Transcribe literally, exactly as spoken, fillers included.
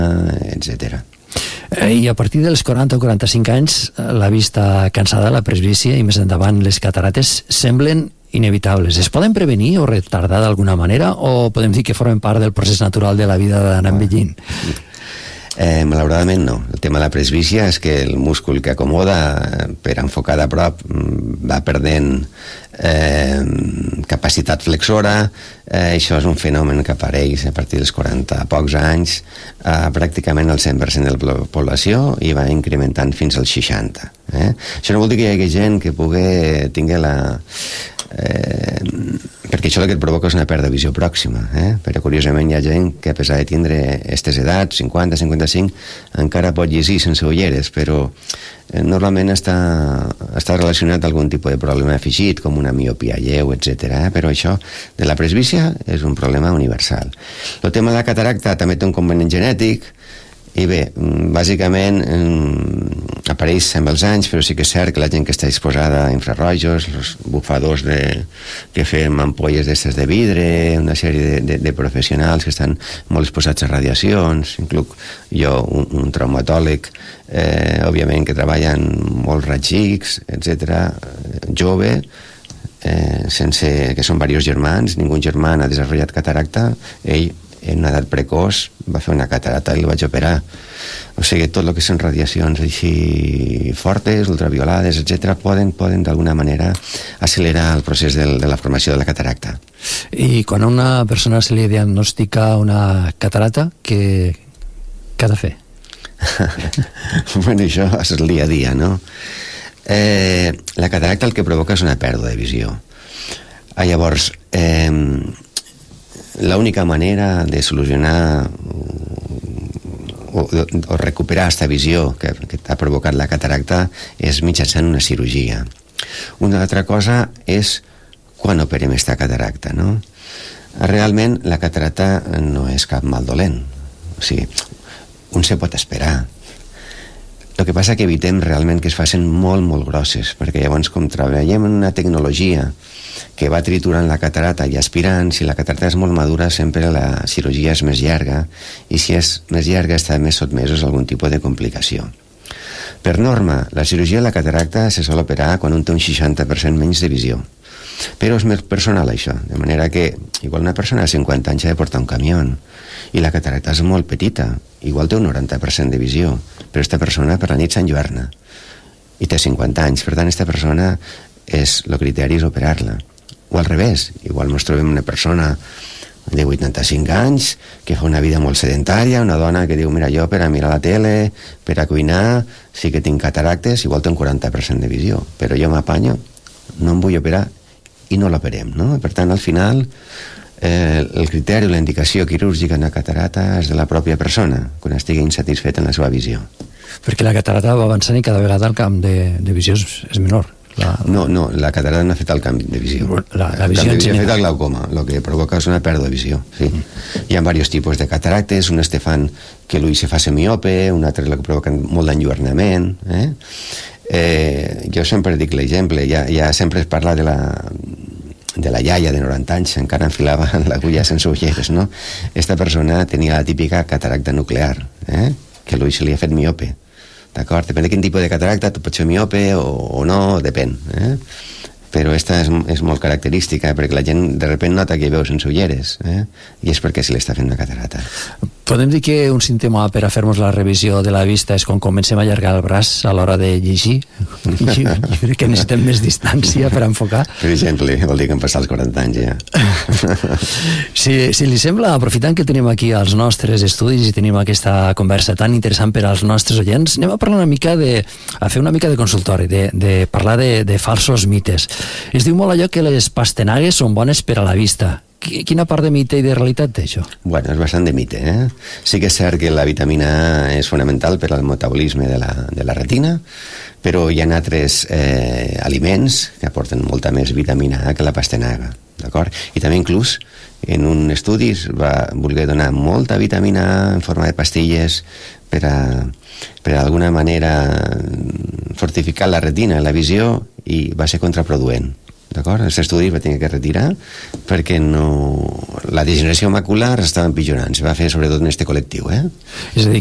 etcètera. I a partir dels quaranta o quaranta-cinc anys, la vista cansada, la presbícia i més endavant les catarates semblen inevitables. Es poden prevenir o retardar d'alguna manera o podem dir que formen part del procés natural de la vida d'anar envellint? Eh, malauradament no. El tema de la presbícia és que el múscul que acomoda per enfocar de prop va perdent eh, capacitat flexora. Eh, això és un fenomen que apareix a partir dels quaranta pocs anys a pràcticament el cent per cent de la població i va incrementant fins als seixanta. Eh? Això no vol dir que hi hagi gent que pugui tingué la... Eh, perquè això el que et provoca és una pèrdua de visió pròxima, eh? Però curiosament hi ha gent que a pesar de tindre aquestes edats, cinquanta, cinquanta-cinc, encara pot llegir sense ulleres, però eh, normalment està, està relacionat amb algun tipus de problema afegit, com una miopia lleu, etcètera. Eh? Però això de la presbícia és un problema universal. El tema de la cataracta també té un component genètic, i bé, bàsicament apareix amb els anys, però sí que és cert que la gent que està exposada a infrarrojos, els bufadors de, que fem ampolles d'estes de vidre, una sèrie de, de, de professionals que estan molt exposats a radiacions, inclús jo, un, un traumatòleg, eh, òbviament que treballa en molts raigs X, etcètera, jove, eh, sense, que són diversos germans, ningú germà ha desenvolupat cataracta, ell en una edat precoç va fer una catarata i el vaig operar. O sigui, tot el que són radiacions així fortes, ultraviolades, etcètera, poden, poden d'alguna manera accelerar el procés del, de la formació de la cataracta. I quan a una persona se li diagnostica una catarata, què, què ha de fer? Bueno, això és el dia a dia, no? Eh, la cataracta el que provoca és una pèrdua de visió. Ah, llavors, eh, l'única manera de solucionar o, o recuperar aquesta visió que, que t'ha provocat la cataracta és mitjançant una cirurgia. Una altra cosa és quan operem aquesta cataracta, no? Realment la cataracta no és cap mal dolent, o sigui, un se pot esperar. El que passa que evitem realment que es facin molt, molt grosses, perquè llavors com treballem en una tecnologia que va triturant la catarata i aspirant, si la catarata és molt madura sempre la cirurgia és més llarga i si és més llarga està més sotmesos a algun tipus de complicació. Per norma, la cirurgia de la cataracta se sol operar quan un té un seixanta per cent menys de visió, però és més personal això, de manera que igual una persona de cinquanta anys ha de portar un camió i la cataracta és molt petita, igual té un noranta per cent de visió, però aquesta persona per la nit s'enlluerna i té cinquanta anys, per tant aquesta persona és, el criteri és operar-la. O al revés, igual ens trobem una persona de vuitanta-cinc anys que fa una vida molt sedentària, una dona que diu, mira, jo per a mirar la tele, per a cuinar, sí que tinc cataractes, igual té un quaranta per cent de visió, però jo m'apanyo, no em vull operar i no l'operem, no? Per tant, al final, eh, el criteri o la indicació quirúrgica en la catarata és de la pròpia persona, quan estigui insatisfet en la seva visió. Perquè la catarata va avançant i cada vegada el camp de, de visió és, és menor. La... No, no, la catarata no ha fet el canvi de visió. La, la visió el canvi de visió ha fet el glaucoma, el que provoca és una pèrdua de visió. Sí. Mm. Hi ha diversos tipus de cataractes, un es fan que l'ull se fa semiope, un altre que provoca molt d'enlluernament. Eh? Eh, jo sempre dic l'exemple, ja, ja sempre es parla de la, de la iaia de noranta anys, encara enfilava l'agulla sense ulleres, no? Esta persona tenia la típica cataracta nuclear, eh? Que l'ull se li ha fet miope. D'acord? Depèn de quin tipus de cataracta, pot ser miope o, o no, depèn. Eh? Però aquesta és, és molt característica, perquè la gent de sobte nota que veu sense ulleres, eh? I és perquè se li està fent una catarata. Podem dir que un símptoma per a fer-nos la revisió de la vista és quan comencem a allargar el braç a l'hora de llegir, i que necessitem més distància per enfocar. Per exemple, vol dir que hem passat els quaranta anys ja. Si, si li sembla, aprofitant que tenim aquí els nostres estudis i tenim aquesta conversa tan interessant per als nostres oients, anem a parlar una mica de, a fer una mica de consultori, de, de parlar de, de falsos mites. Es diu molt allò que les pastanagues són bones per a la vista. Quina part de mite i de realitat té això? Bueno, és bastant de mite, eh? Sí que és cert que la vitamina A és fonamental per al metabolisme de la, de la retina, però hi ha altres eh, aliments que aporten molta més vitamina A que la pastanaga, d'acord? I també inclús en un estudi es va voler donar molta vitamina A en forma de pastilles per a, per a d'alguna manera fortificar la retina, la visió, i va ser contraproduent. d'acord? Aquest estudi va tenir que retirar perquè no... la degeneració macular estava empitjorant, se va fer sobretot en este col·lectiu, eh? És a dir,